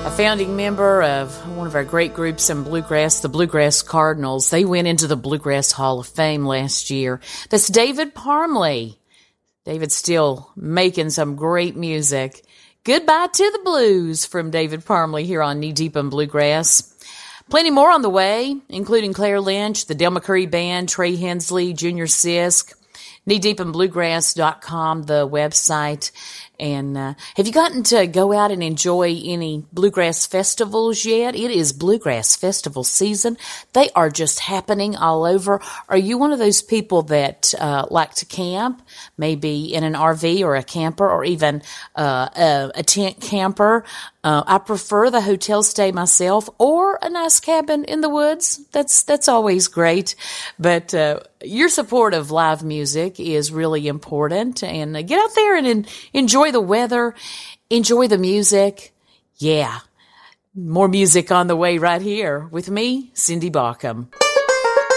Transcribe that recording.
a founding member of one of our great groups in bluegrass, the Bluegrass Cardinals. They went into the Bluegrass Hall of Fame last year. That's David Parmley. David's still making some great music. Goodbye to the Blues from David Parmley here on Knee Deep in Bluegrass. Plenty more on the way, including Claire Lynch, the Del McCurry Band, Trey Hensley, Junior Sisk, kneedeepinbluegrass.com, the website. And have you gotten to go out and enjoy any bluegrass festivals yet? It is bluegrass festival season. They are just happening all over. Are you one of those people that like to camp, maybe in an RV or a camper or even a tent camper? I prefer the hotel stay myself or a nice cabin in the woods. That's always great. But your support of live music is really important. And get out there and enjoy the weather, enjoy the music. Yeah, more music on the way right here with me, Cindy Baucom.